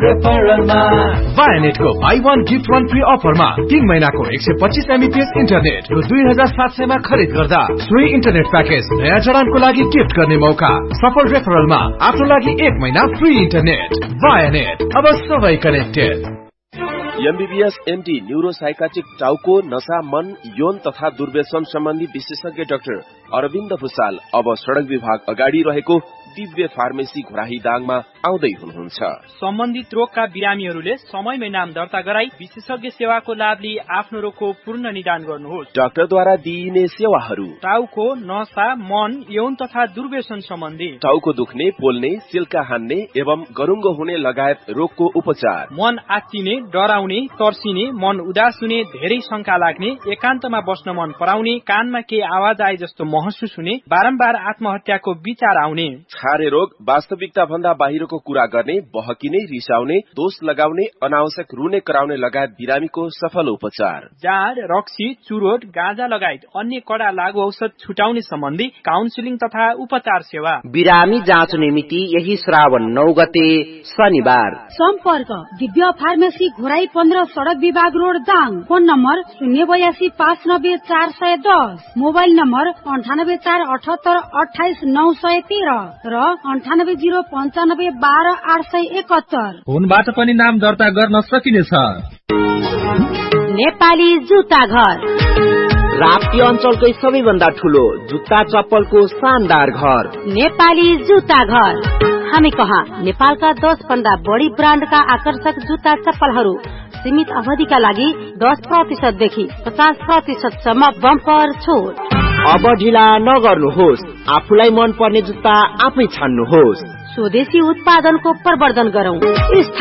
रेफरलमा वायानेटको by 1 gift 1 free अफरमा 3 महिनाको 125 MBPS internet रु 2700 मा खरिद गर्दा सोही इन्टरनेट प्याकेज नयाँ जडानको लागि गिफ्ट गर्ने मौका। सफल रेफरलमा आफ्नो लागि 1 महिना फ्री इन्टरनेट। वायानेट, अब सबै कनेक्टेड। MBBS MD न्यूरोसाइकाट्रिक टाउको, नशा, मन, यौन तथा दुर्व्यसन सम्बन्धी विशेषज्ञ डाक्टर अरविन्द भुसाल अब सड़क विभाग अगाडि रहेको दिव्य फार्मेसी घोराही दाङमा आउँदै हुनुहुन्छ। सम्बन्धित रोगका बिरामीहरूले समयमै नाम दर्ता गराई विशेषज्ञ सेवाको लाभ लिई आफ्नो रोगको पूर्ण निदान गर्नुहोस्। डाक्टरद्वारा दिइने सेवाहरू: टाउको, नशा, मन, यौन तथा दुर्व्यसन सम्बन्धी, टाउको दुख्ने, पोल्ने, सिल्का हान्ने एवं गरुङ्गो हुने लगायत रोगको उपचार, मन आत्तिने, डराउने, तर्सिने, मन उदास हुने, धेरै शंका लाग्ने, एकान्तमा बस्न मन पराउने, कानमा केही आवाज आए जस्तो महसुस हुने, बारम्बार आत्महत्याको विचार आउने, छारे रोग, वास्तविकता भन्दा बाहिरको कुरा गर्ने, बहकिने, रिसाउने, दोष लगाउने, अनावश्यक रुने कराउने लगायत बिरामीको सफल उपचार, जाँड, रक्सी, चुरोट, गाँजा लगायत अन्य कडा लागू औषध छुटाउने सम्बन्धी काउन्सिलिङ तथा उपचार सेवा। बिरामी जाँच्ने मिति यही श्रावण 9 गते शनिबार। सम्पर्क दिव्य फार्मेसी घोराई 15 सड़क विभाग road Dang. Phone number 082 590 410, mobile number 98 478 28 913 र 98 095 12 871। फोनबाट पनि नाम दर्ता गर्न सकिनेछ। नेपाली जुत्ता घर, राप्ती अञ्चलकै सबैभन्दा ठुलो जुत्ता चप्पलको शानदार घर, नेपाली जुत्ता घर। हामी कहाँ नेपालका 10 भन्दा बढी ब्रान्डका आकर्षक जुत्ता चप्पलहरू सीमित अवधिका लागि 10% देखि 50% सम्म बम्पर छुट। अब ढिला नगर्नुहोस्, आफूलाई मन पर्ने जुत्ता आफै छान्नुहोस्। स्वदेशी उत्पादनको प्रवर्धन गरौं।